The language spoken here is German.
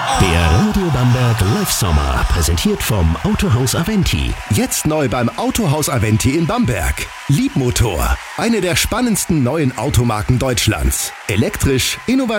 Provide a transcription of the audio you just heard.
Der Radio Bamberg Live Sommer, präsentiert vom Autohaus Aventi. Jetzt neu beim Autohaus Aventi in Bamberg. Liebmotor, eine der spannendsten neuen Automarken Deutschlands. Elektrisch, innovativ.